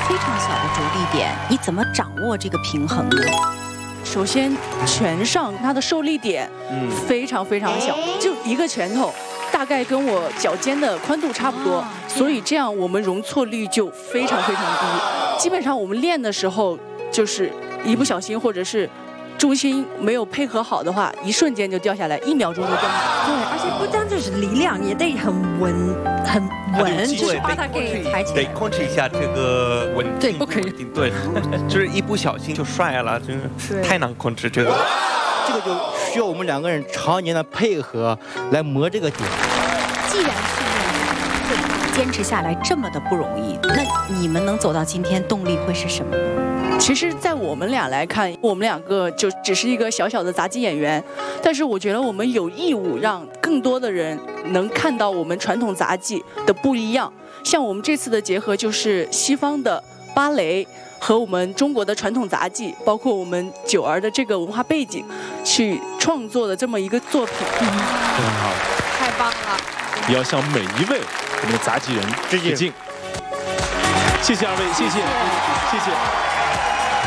非常小的着力点，你怎么掌握这个平衡呢？ 首先，拳上它的受力点非常非常小，就一个拳头，大概跟我脚尖的宽度差不多，所以这样我们容错率就非常非常低。基本上我们练的时候，就是一不小心或者是重心没有配合好的话，一瞬间就掉下来，1秒钟就掉下来。 对，而且不单只是力量，也得很稳，就是把它给抬起来。 得控制一下这个稳定， 对，不可以。 对，就是一不小心就摔了，真是太难控制这个。 这个就需要我们2个人常年的配合来磨这个点。 既然训练会坚持下来这么的不容易，那你们能走到今天，动力会是什么呢？ 其实，在我们俩来看，我们2个就只是一个小小的杂技演员，但是我觉得我们有义务让更多的人能看到我们传统杂技的不一样。像我们这次的结合，就是西方的芭蕾和我们中国的传统杂技，包括我们九儿的这个文化背景，去创作的这么一个作品。 非常好， 太棒了！ 也要向每一位我们的杂技人致敬。谢谢2位，谢谢，谢谢。